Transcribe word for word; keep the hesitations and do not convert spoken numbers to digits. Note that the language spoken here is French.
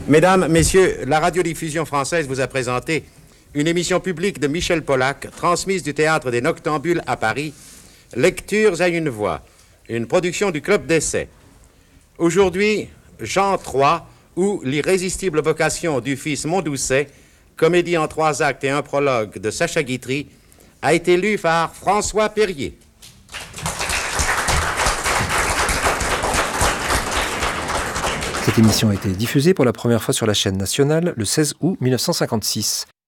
Mesdames, Messieurs, la radiodiffusion française vous a présenté une émission publique de Michel Polac, transmise du Théâtre des Noctambules à Paris, Lectures à une voix, une production du Club d'Essai. Aujourd'hui, Jean trois, ou l'irrésistible vocation du fils Mondoucet, comédie en trois actes et un prologue de Sacha Guitry, a été lu par François Perrier. Cette émission a été diffusée pour la première fois sur la chaîne nationale le seize août mille neuf cent cinquante-six.